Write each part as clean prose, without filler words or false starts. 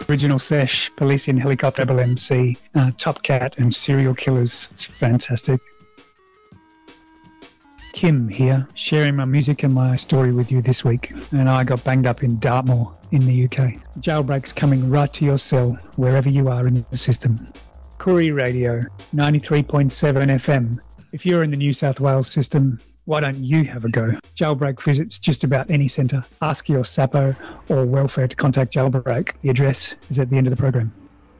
Original Sesh, Police in Helicopter, Rebel MC, Top Cat and Serial Killers. It's fantastic. Kim here, sharing my music and my story with you this week. And I got banged up in Dartmoor in the UK. Jailbreak's coming right to your cell, wherever you are in the system. Koori Radio, 93.7 FM. If you're in the New South Wales system, why don't you have a go? Jailbreak visits just about any centre. Ask your SAPO or welfare to contact Jailbreak. The address is at the end of the program.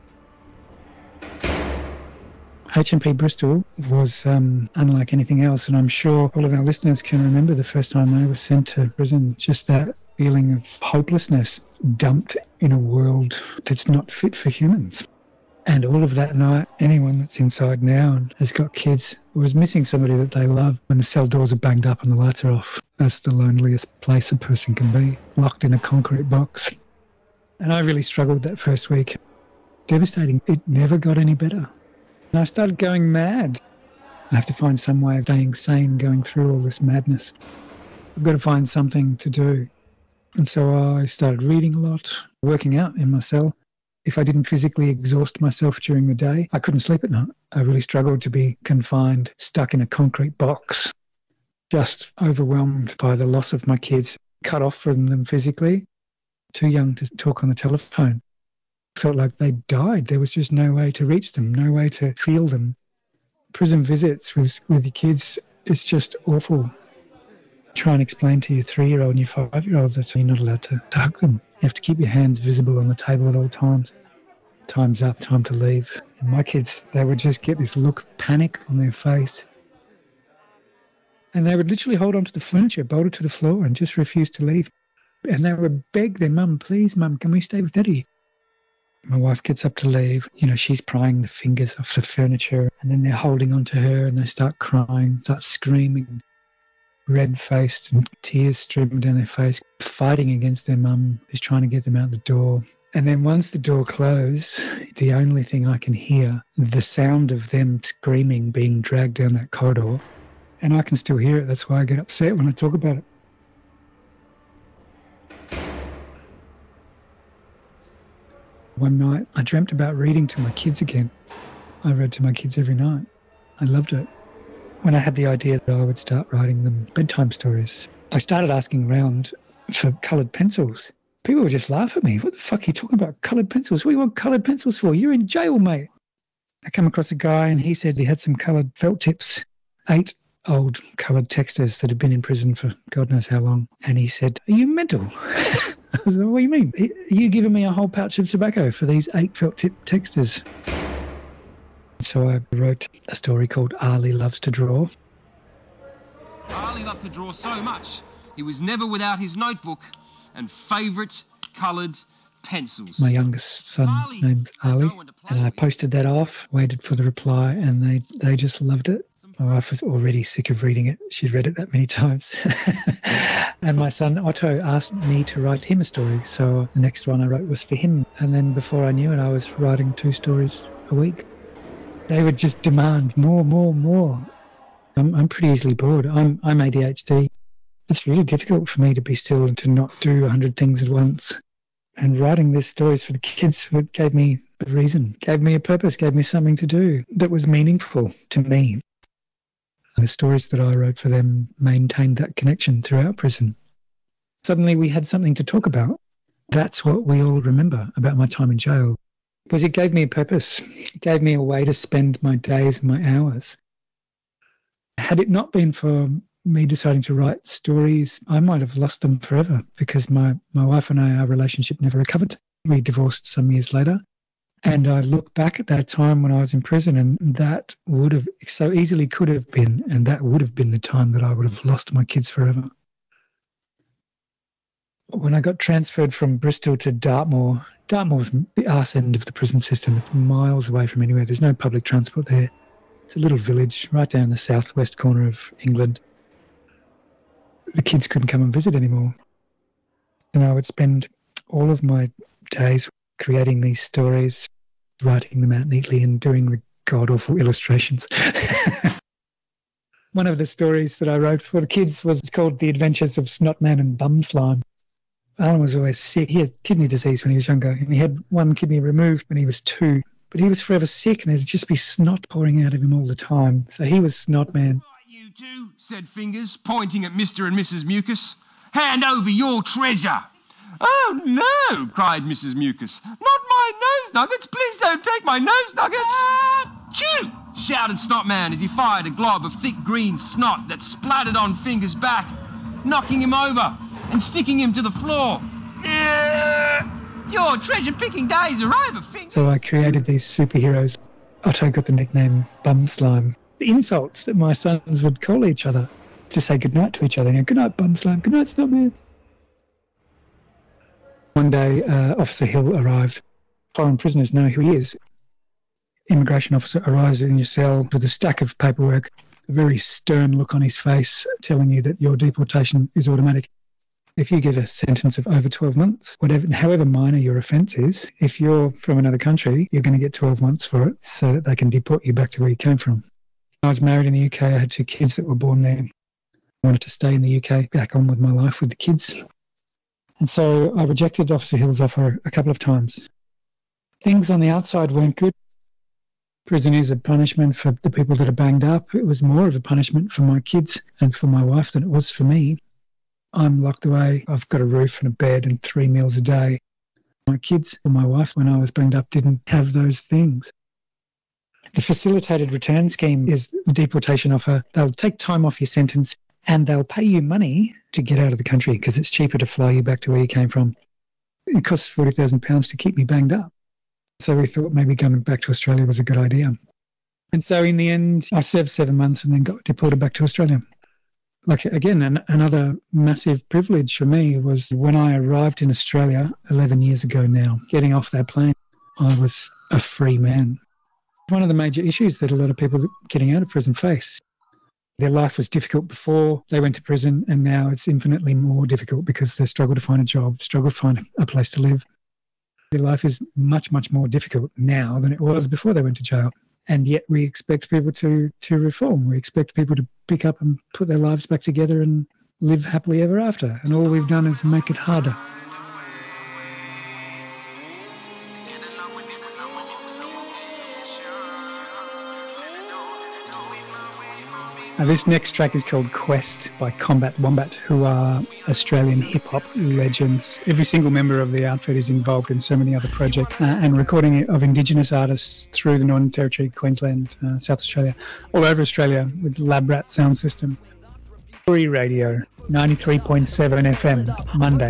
HMP Bristol was unlike anything else, and I'm sure all of our listeners can remember the first time they were sent to prison. Just that feeling of hopelessness, dumped in a world that's not fit for humans. And all of that night, anyone that's inside now and has got kids was missing somebody that they love when the cell doors are banged up and the lights are off. That's the loneliest place a person can be, locked in a concrete box. And I really struggled that first week. Devastating. It never got any better. And I started going mad. I have to find some way of staying sane going through all this madness. I've got to find something to do. And so I started reading a lot, working out in my cell. If I didn't physically exhaust myself during the day, I couldn't sleep at night. I really struggled to be confined, stuck in a concrete box, just overwhelmed by the loss of my kids, cut off from them physically, too young to talk on the telephone. Felt like they died. There was just no way to reach them, no way to feel them. Prison visits with your kids, it's just awful. Try and explain to your 3-year-old and your 5-year-old that you're not allowed to hug them. You have to keep your hands visible on the table at all times. Time's up, time to leave. And my kids, they would just get this look of panic on their face. And they would literally hold onto the furniture, bolt it to the floor and just refuse to leave. And they would beg their mum, please, mum, can we stay with daddy? My wife gets up to leave. You know, she's prying the fingers off the furniture and then they're holding onto her and they start crying, start screaming, red-faced and tears streaming down their face, fighting against their mum who's trying to get them out the door. And then once the door closed, the only thing I can hear, the sound of them screaming being dragged down that corridor. And I can still hear it. That's why I get upset when I talk about it. One night, I dreamt about reading to my kids again. I read to my kids every night. I loved it. When I had the idea that I would start writing them bedtime stories, I started asking around for coloured pencils. People would just laugh at me. What the fuck are you talking about, coloured pencils? What do you want coloured pencils for? You're in jail, mate. I come across a guy and he said he had some coloured felt tips, 8 old coloured texters that had been in prison for God knows how long. And he said, are you mental? I was like, what do you mean? Are you giving me a whole pouch of tobacco for these 8 felt tip texters? So I wrote a story called Ali Loves to Draw. Ali loved to draw so much, he was never without his notebook and favourite coloured pencils. My youngest son's name's Ali, and I posted that off, waited for the reply, and they just loved it. My wife was already sick of reading it. She'd read it that many times. And my son Otto asked me to write him a story, so the next one I wrote was for him. And then before I knew it, I was writing 2 stories a week. They would just demand more. I'm pretty easily bored. I'm ADHD. It's really difficult for me to be still and to not do 100 things at once. And writing these stories for the kids gave me a reason, gave me a purpose, gave me something to do that was meaningful to me. The stories that I wrote for them maintained that connection throughout prison. Suddenly we had something to talk about. That's what we all remember about my time in jail. Because it gave me a purpose. It gave me a way to spend my days and my hours. Had it not been for me deciding to write stories, I might have lost them forever because my wife and I, our relationship never recovered. We divorced some years later. And I look back at that time when I was in prison, and that would have so easily could have been, and that would have been the time that I would have lost my kids forever. When I got transferred from Bristol to Dartmoor, Dartmoor's the arse end of the prison system. It's miles away from anywhere. There's no public transport there. It's a little village right down the southwest corner of England. The kids couldn't come and visit anymore. And I would spend all of my days creating these stories, writing them out neatly and doing the god-awful illustrations. One of the stories that I wrote for the kids was called The Adventures of Snotman and Bumslime. Alan was always sick. He had kidney disease when he was younger, and he had one kidney removed when he was 2. But he was forever sick, and there'd just be snot pouring out of him all the time. So he was snot man. You two, said Fingers, pointing at Mr. and Mrs. Mucus. Hand over your treasure. Oh, no, cried Mrs. Mucus. Not my nose nuggets. Please don't take my nose nuggets. Achoo! Shouted Snotman as he fired a glob of thick green snot that splattered on Fingers' back, knocking him over and sticking him to the floor. Your treasure-picking days are over, Fingers. So I created these superheroes. Otto got the nickname Bum Slime. The insults that my sons would call each other to say goodnight to each other. You know, good night, Bum Slime. Good night, Snotman. One day, Officer Hill arrived. Foreign prisoners know who he is. Immigration officer arrives in your cell with a stack of paperwork, a very stern look on his face, telling you that your deportation is automatic. If you get a sentence of over 12 months, however minor your offence is, if you're from another country, you're going to get 12 months for it so that they can deport you back to where you came from. I was married in the UK. I had 2 kids that were born there. I wanted to stay in the UK, back on with my life with the kids. And so I rejected Officer Hill's offer a couple of times. Things on the outside weren't good. Prison is a punishment for the people that are banged up. It was more of a punishment for my kids and for my wife than it was for me. I'm locked away. I've got a roof and a bed and 3 meals a day. My kids and my wife, when I was banged up, didn't have those things. The facilitated return scheme is the deportation offer. They'll take time off your sentence and they'll pay you money to get out of the country because it's cheaper to fly you back to where you came from. It costs £40,000 to keep me banged up. So we thought maybe coming back to Australia was a good idea. And so in the end, I served 7 months and then got deported back to Australia. Like, again, another massive privilege for me was when I arrived in Australia 11 years ago now, getting off that plane, I was a free man. One of the major issues that a lot of people getting out of prison face. Their life was difficult before they went to prison, and now it's infinitely more difficult because they struggle to find a job, struggle to find a place to live. Their life is much, much more difficult now than it was before they went to jail. And yet we expect people to reform. We expect people to pick up and put their lives back together and live happily ever after. And all we've done is make it harder. This next track is called Quest by Combat Wombat, who are Australian hip-hop legends. Every single member of the outfit is involved in so many other projects and recording of Indigenous artists through the Northern Territory, Queensland, South Australia, all over Australia with Lab Rat sound system. Free Radio, 93.7 FM, Monday.